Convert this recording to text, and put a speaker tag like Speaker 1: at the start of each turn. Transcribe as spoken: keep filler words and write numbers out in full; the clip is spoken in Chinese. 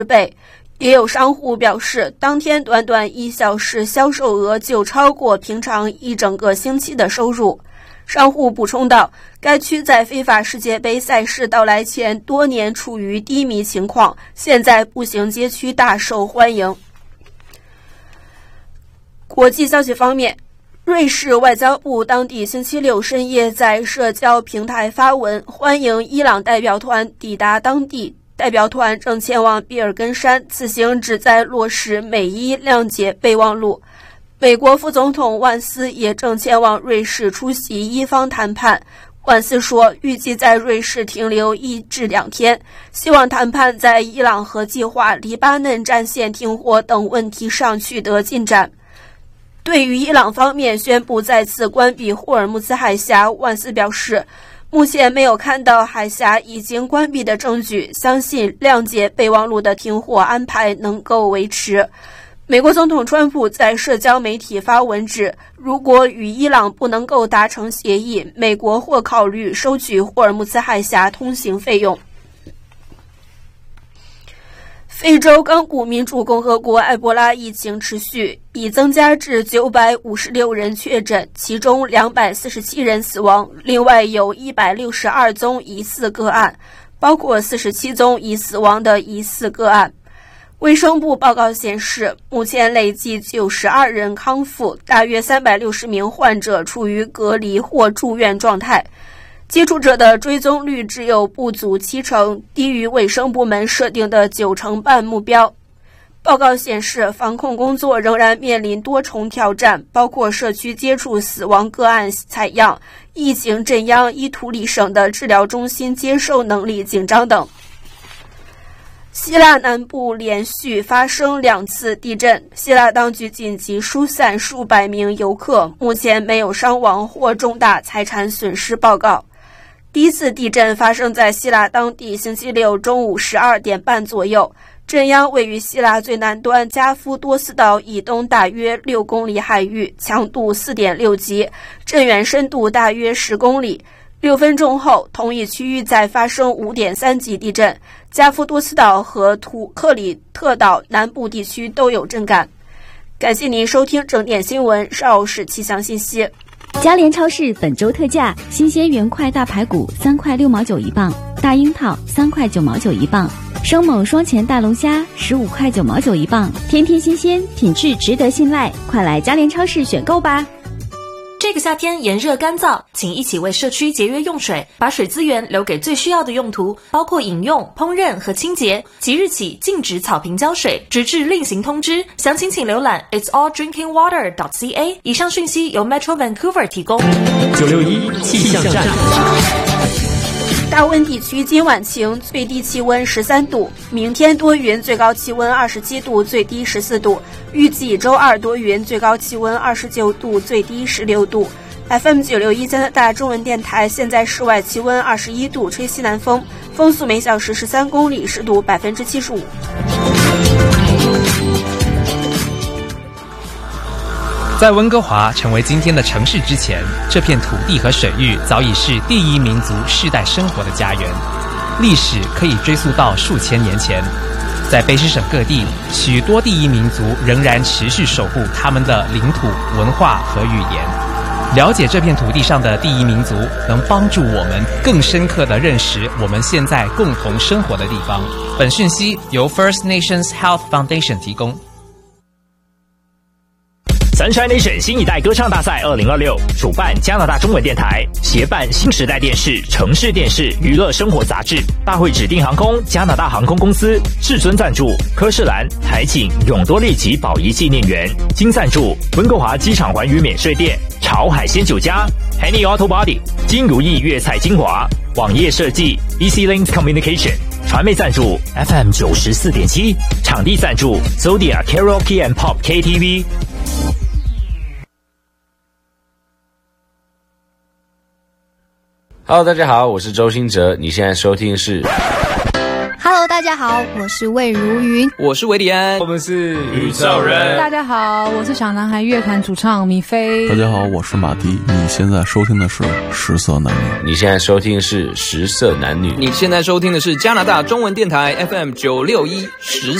Speaker 1: 倍。也有商户表示，当天短短一小时销售额就超过平常一整个星期的收入。商户补充道，该区在非法世界杯赛事到来前多年处于低迷情况，现在步行街区大受欢迎。国际消息方面，瑞士外交部当地星期六深夜在社交平台发文，欢迎伊朗代表团抵达当地。代表团正前往比尔根山，此行旨在落实美伊谅解备忘录。美国副总统万斯也正前往瑞士出席伊方谈判。万斯说，预计在瑞士停留一至两天，希望谈判在伊朗核计划、黎巴嫩战线停火等问题上取得进展。对于伊朗方面宣布再次关闭霍尔木兹海峡，万斯表示，目前没有看到海峡已经关闭的证据，相信谅解备忘录的停火安排能够维持。美国总统川普在社交媒体发文指，如果与伊朗不能够达成协议，美国或考虑收取霍尔木兹海峡通行费用。非洲刚果民主共和国埃博拉疫情持续，已增加至九百五十六人确诊，其中两百四十七人死亡，另外有一百六十二宗疑似个案，包括四十七宗已死亡的疑似个案。卫生部报告显示，目前累计九十二人康复，大约三百六十名患者处于隔离或住院状态。接触者的追踪率只有不足七成，低于卫生部门设定的九成半目标。报告显示，防控工作仍然面临多重挑战，包括社区接触死亡个案采样、疫情镇压、伊图里省的治疗中心接受能力紧张等。希腊南部连续发生两次地震，希腊当局紧急疏散数百名游客，目前没有伤亡或重大财产损失报告。第一次地震发生在希腊当地星期六中午十二点半左右，震央位于希腊最南端加夫多斯岛以东大约六公里海域，强度 四点六 级，震源深度大约十公里。六分钟后，同一区域再发生 五点三 级地震，加夫多斯岛和图克里特岛南部地区都有震感。感谢您收听整点新闻，稍后是气象信息。
Speaker 2: 嘉联超市本周特价：新鲜原块大排骨三块六毛九一磅，大樱桃三块九毛九一磅，生猛双前大龙虾十五块九毛九一磅，天天新鲜，品质值得信赖，快来嘉联超市选购吧！
Speaker 3: 这个夏天炎热干燥，请一起为社区节约用水，把水资源留给最需要的用途，包括饮用、烹饪和清洁。即日起禁止草坪浇水，直至另行通知。详情请浏览 its all drinking water dot c a。以上讯息由 Metro Vancouver 提供。
Speaker 4: 九六一气象站。
Speaker 1: 大温地区今晚晴，最低气温十三度，明天多云，最高气温二十七度，最低十四度。预计周二多云，最高气温二十九度，最低十六度。F M 九六一加拿大中文电台，现在室外气温二十一度，吹西南风，风速每小时十三公里，湿度百分之七十五。
Speaker 4: 在温哥华成为今天的城市之前，这片土地和水域早已是第一民族世代生活的家园，历史可以追溯到数千年前。在卑诗省各地，许多第一民族仍然持续守护他们的领土、文化和语言。了解这片土地上的第一民族，能帮助我们更深刻地认识我们现在共同生活的地方。本讯息由 First Nations Health Foundation 提供。
Speaker 5: Sunshine Nation 新一代歌唱大赛二零二六主办加拿大中文电台，协办新时代电视、城市电视、娱乐生活杂志。大会指定航空加拿大航空公司至尊赞助，科士兰、海景、永多利及宝仪纪念园。金赞助温哥华机场环宇免税店、潮海鲜酒家、Henny Auto Body、金如意粤菜精华、网页设计 E C Links Communication。传媒赞助 F M 九十四点七，场地赞助 Zodia Karaoke and Pop K T V。
Speaker 6: Hello， 大家好，我是周兴哲，你现在收听是 Hello， 大家好，我是魏如云，
Speaker 7: 我是维里安，
Speaker 8: 我们是宇宙人。
Speaker 9: 大家好，我是小男孩乐团主唱米菲。
Speaker 10: 大家好，我是马蒂。你现在收听的是食色男女。
Speaker 8: 你现在收听的是食色男女。
Speaker 7: 你现在收听的是加拿大中文电台 F M 九六一食